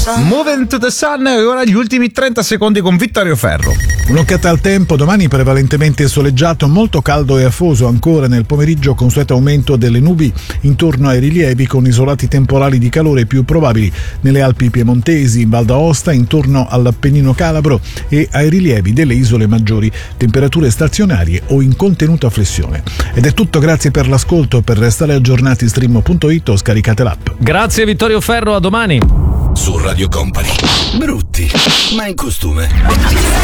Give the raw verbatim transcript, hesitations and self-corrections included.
Moving to the Sun, e ora gli ultimi trenta secondi con Vittorio Ferro. Un'occhiata al tempo, domani prevalentemente soleggiato, molto caldo e afoso ancora nel pomeriggio, consueto aumento delle nubi intorno ai rilievi con isolati temporali di calore più probabili nelle Alpi piemontesi, in Val d'Aosta, intorno all'Appennino calabro e ai rilievi delle isole maggiori, temperature stazionarie o in contenuta flessione. Ed è tutto, grazie per l'ascolto. Per restare aggiornati stream punto it o scaricate l'app. Grazie Vittorio Ferro, a domani. Su Radio Company. Brutti, ma in costume.